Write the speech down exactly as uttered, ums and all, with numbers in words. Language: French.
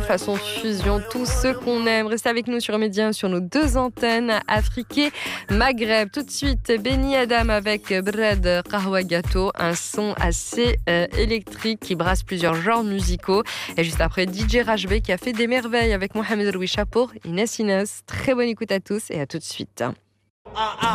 façon fusion, tout ce qu'on aime. Restez avec nous sur Média, sur nos deux antennes, Afrique et Maghreb. Tout de suite, Benny Adam avec Bread Kahwa Gâteau, un son assez euh, électrique qui brasse plusieurs genres musicaux. Et juste après, D J Rajbe qui a fait des merveilles avec Mohamed Rouisha pour Inès Inès. Très bonne écoute à tous et à tout de suite.